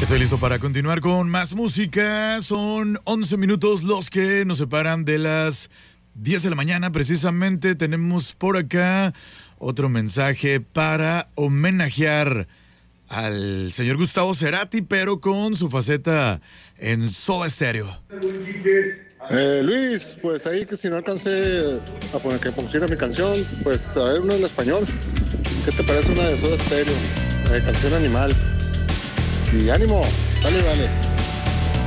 Estoy listo para continuar con más música. Son 11 minutos los que nos separan de las 10 de la mañana. Precisamente tenemos por acá otro mensaje para homenajear al señor Gustavo Cerati, pero con su faceta en Soda Stereo. Luis, pues ahí que si no alcancé a poner que pusiera mi canción, pues a ver una en español. ¿Qué te parece una de Soda Stereo? Canción Animal. Y ánimo, sale, vale.